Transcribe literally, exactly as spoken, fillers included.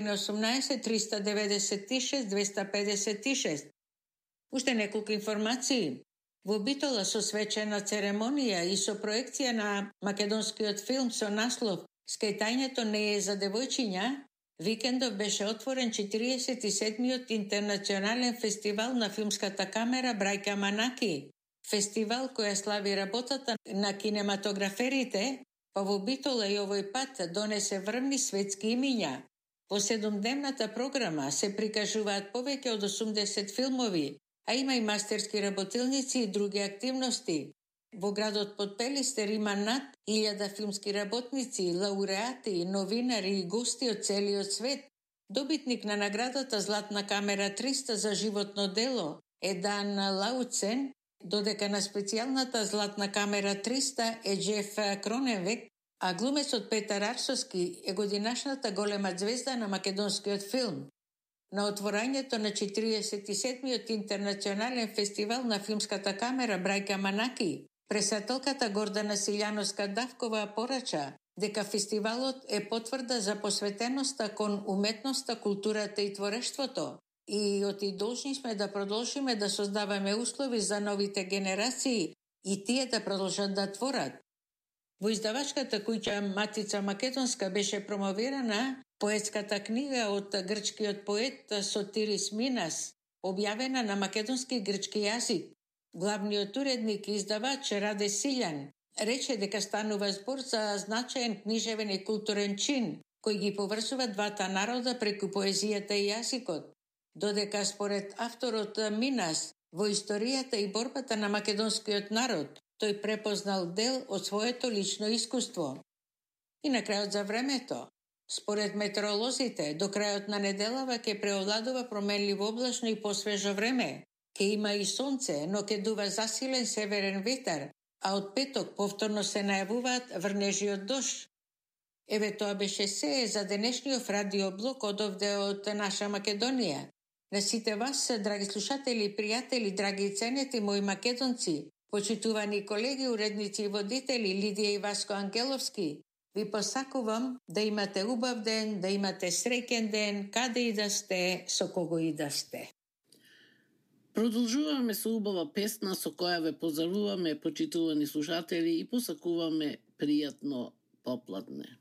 осумнаесет триста деветдесет и шест двеста педесет и шест. Уште неколку информации. Во Битола со свечена церемонија и со проекција на македонскиот филм со наслов «Скајтањето не е за девојчиња», викендов беше отворен четириесет и седмиот интернационален фестивал на филмската камера Брајка Манаки. Фестивал која слави работата на кинематограферите, па во Битола и овој пат донесе врвни светски имиња. Во седумдневната програма се прикажуваат повеќе од осумдесет филмови, а има и мастерски работилници и други активности. Во градот Потпелистер има над илјада филмски работници, лауреати, новинари и гости од целиот свет. Добитник на наградата Златна камера триста за животно дело е Дан Лауцен, додека на специјалната Златна камера триста е Джеф Кроненвек, а глумецот Петар Арсовски е годинашната голема звезда на македонскиот филм. На отворањето на четириесет и седмиот интернационален фестивал на филмската камера Брајка Манаки, пресателката Гордана Силјановска-Давкова порача дека фестивалот е потврда за посветеноста кон уметноста, културата и творештвото и оти должни сме да продолжиме да создаваме услови за новите генерации и тие да продолжат да творат. Во издавачката куќа Матица Македонска беше промовирана поетската книга од грчкиот поет Сотирис Минас, објавена на македонски и грчки јазик. Главниот уредник и издавач Раде Силјан рече дека станува збор за значаен книжевен и културен чин, кој ги поврзува двата народа преку поезијата и јазикот, додека според авторот Минас во историјата и борбата на македонскиот народ тој препознал дел од своето лично искуство. И на крајот за времето. Според метеоролозите, до крајот на неделава ќе преовладува променливо облачно и посвежо време. Ке има и сонце, но ке дува засилен северен ветар, а од петок повторно се најавуваат врнежи од дожд. Еве тоа беше се за денешниот радиоблог од овде од наша Македонија. На сите вас, драги слушатели, пријатели, драги ценети мои македонци, почитувани колеги, уредници и водители Лидија и Васко Ангеловски, ви посакувам да имате убав ден, да имате среќен ден, каде и да сте, со кого и да сте. Продолжуваме со убава песна со која ве поздравуваме, почитувани слушатели, и посакуваме пријатно попладне.